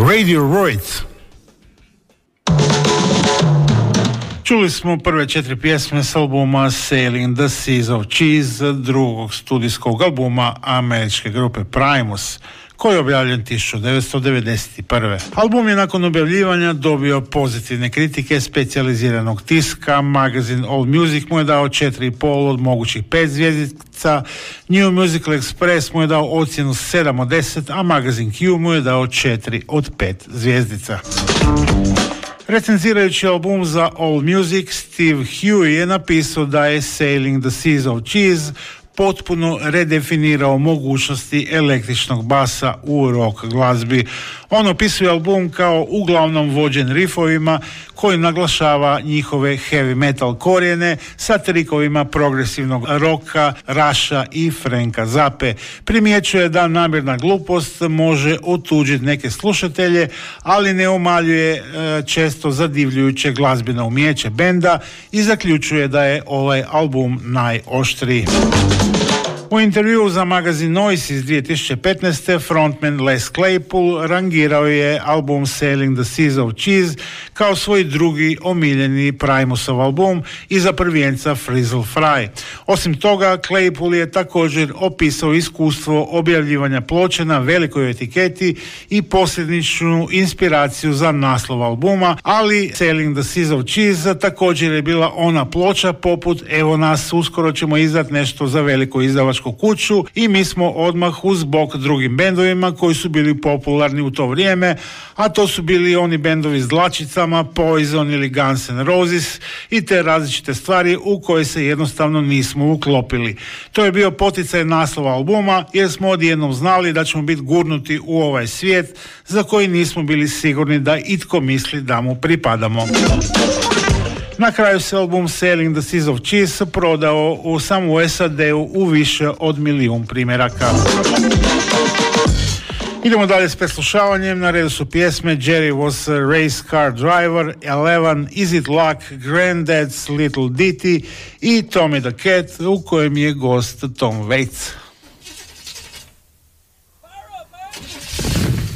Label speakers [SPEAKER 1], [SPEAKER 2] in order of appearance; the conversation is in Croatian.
[SPEAKER 1] Radiohead. Čuli smo prve 4 pjesme s albuma Sailing the Seas of Cheese, drugog studijskog albuma američke grupe Primus, koji je objavljen 1991. Album je nakon objavljivanja dobio pozitivne kritike specijaliziranog tiska, magazin All Music mu je dao 4,5 od mogućih 5 zvjezdica, New Musical Express mu je dao ocjenu 7 od 10, a magazin Q mu je dao 4 od 5 zvjezdica. Recenzirajući album za All Music, Steve Huey je napisao da je Sailing the Seas of Cheese potpuno redefinirao mogućnosti električnog basa u rock glazbi. On opisuje album kao uglavnom vođen riffovima koji naglašava njihove heavy metal korijene sa trikovima progresivnog roka, Rasha i Franka Zappe. Primjećuje da namjerna glupost može otuđiti neke slušatelje, ali ne umaljuje često zadivljujuće glazbeno umijeće benda i zaključuje da je ovaj album najoštriji. U intervjuu za magazin Noise iz 2015. frontman Les Claypool rangirao je album Sailing the Seas of Cheese kao svoj drugi omiljeni Primusov album iza prvijenca Frizzle Fry. Osim toga, Claypool je također opisao iskustvo objavljivanja ploče na velikoj etiketi i posljedičnu inspiraciju za naslov albuma, ali Sailing the Seas of Cheese također je bila ona ploča poput evo nas, uskoro ćemo izdati nešto za veliko izdavačko kuću i mi smo odmah uz bok drugim bendovima koji su bili popularni u to vrijeme, a to su bili oni bendovi s dlačicama, Poison ili Guns N' Roses i te različite stvari u koje se jednostavno nismo uklopili. To je bio poticaj naslova albuma jer smo odjednom znali da ćemo biti gurnuti u ovaj svijet za koji nismo bili sigurni da itko misli da mu pripadamo. Na kraju se album Sailing the Seas of Cheese prodao u samo SAD-u u više od 1 milijun primjeraka. Idemo dalje s preslušavanjem. Na redu su pjesme Jerry Was a Race Car Driver, 11, Is It Luck, Granddad's Little Ditty i Tommy the Cat, u kojem je gost Tom Waits.